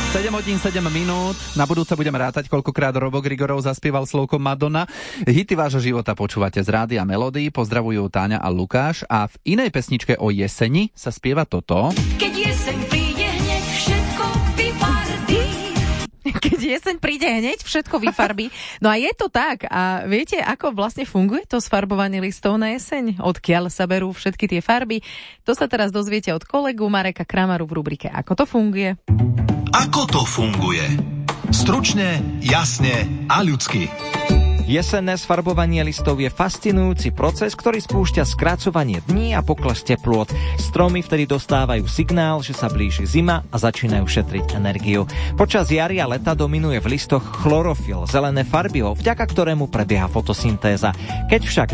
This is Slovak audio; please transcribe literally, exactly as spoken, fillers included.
sedem hodín sedem minút. Na budúce budeme rátať, koľkokrát Robo Grigorov zaspieval slovkom Madonna. Hity vášho života počúvate z Rádia Melody. Pozdravujú Táňa a Lukáš. A v inej pesničke o jeseni sa spieva toto. Keď jeseň príde hneď všetko vyfarbí. Keď jeseň príde hneď všetko vyfarbí. No a je to tak. A viete, ako vlastne funguje to sfarbovanie listov na jeseň? Odkiaľ sa berú všetky tie farby? To sa teraz dozviete od kolegu Mareka Kramaru v rubrike Ako to funguje? Ako to funguje? Stručne, jasne a ľudsky. Jesenné sfarbovanie listov je fascinujúci proces, ktorý spúšťa skracovanie dní a pokles teplôt. Stromy vtedy dostávajú signál, že sa blíži zima a začínajú šetriť energiu. Počas jary a leta dominuje v listoch chlorofil, zelené farbivo, vďaka ktorému prebieha fotosyntéza. Keď však